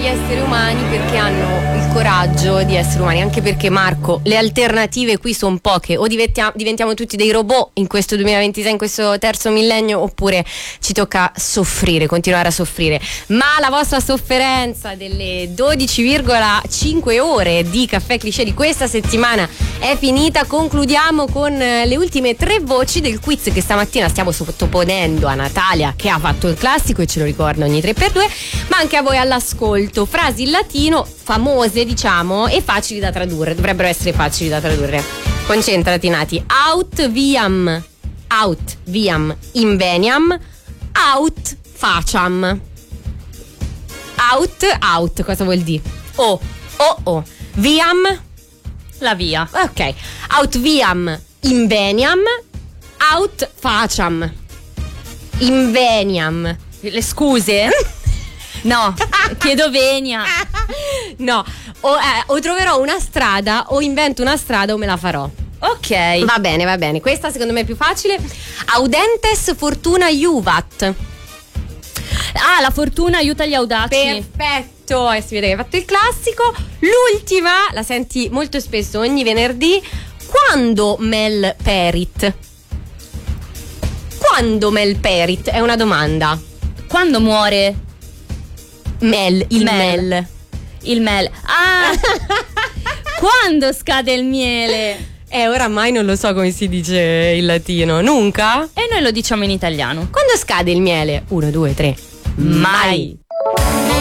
gli esseri umani perché hanno il coraggio di essere umani, anche perché, Marco, le alternative qui sono poche: o diventiamo tutti dei robot in questo 2026, in questo terzo millennio, oppure ci tocca soffrire, continuare a soffrire. Ma la vostra sofferenza delle 12,5 ore di Caffè Cliché di questa settimana è finita. Concludiamo con le ultime 3 voci del quiz che stamattina stiamo sottoponendo a Natalia, che ha fatto il classico e ce lo ricorda ogni 3x2, ma anche a voi all'ascolto. Frasi in latino famose, diciamo, e facili da tradurre. Dovrebbero essere facili da tradurre. Concentrati, Nati. Aut viam inveniam, aut faciam. Out, cosa vuol dire? Oh. Viam, la via. ok. Aut viam inveniam, aut faciam. Inveniam. Le scuse? No, chiedo venia. No, o troverò una strada, o invento una strada, o me la farò. Ok. Va bene. Questa secondo me è più facile. Audentes fortuna iuvat. Ah, la fortuna aiuta gli audaci. Perfetto, e si vede che hai fatto il classico. L'ultima la senti molto spesso ogni venerdì. Quando Mel perit? Quando Mel perit? È una domanda. Quando muore? Il mel. Il mel. Ah! Quando scade il miele? Oramai non lo so come si dice in latino. Nunca? E noi lo diciamo in italiano. Quando scade il miele? 1, 2, 3. Mai.